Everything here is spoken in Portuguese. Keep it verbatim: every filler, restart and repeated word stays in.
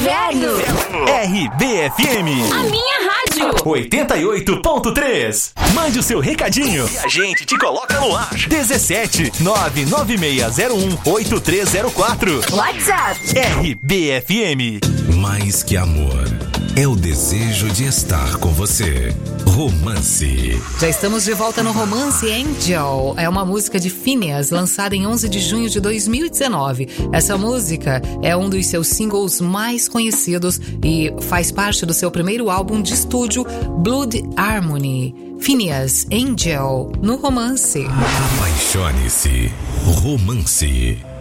Inverno. R B F M. A minha rádio. oitenta e oito ponto três. Mande o seu recadinho e a gente te coloca no ar. dezessete nove nove seis zero um oito três zero quatro. WhatsApp. R B F M. Mais que amor, é o desejo de estar com você. Romance. Já estamos de volta no Romance Angel. É uma música de Phineas, lançada em onze de junho de dois mil e dezenove. Essa música é um dos seus singles mais conhecidos e faz parte do seu primeiro álbum de estúdio, Blood Harmony. Phineas Angel, no Romance. Apaixone-se. Romance.